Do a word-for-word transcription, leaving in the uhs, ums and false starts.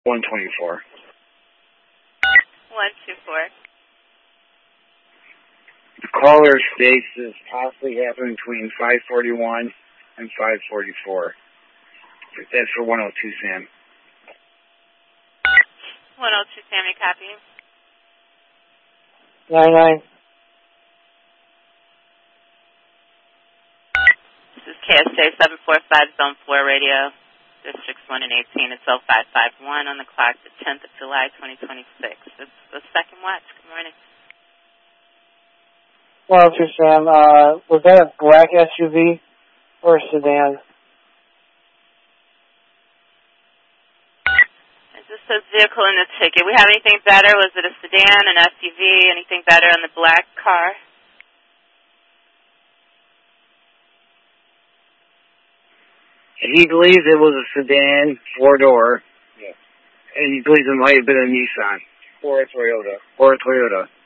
one twenty-four. one two four. The caller states this possibly happened between five forty-one and five forty-four. That's for one oh two, Sam. one oh two, Sam, you copy? nine nine. This is K S J seven four five, Zone four Radio, Districts one and eighteen. It's oh five five one on the clock, the tenth of July, twenty twenty-six. It's the second watch. Good morning. Well, to Sam, uh, was that a black S U V or a sedan? It just says vehicle in the ticket. We have anything better? Was it a sedan, an S U V, anything better on the black car? He believes it was a sedan, four-door, yeah. And he believes it might have been a Nissan. Or a Toyota. Or a Toyota.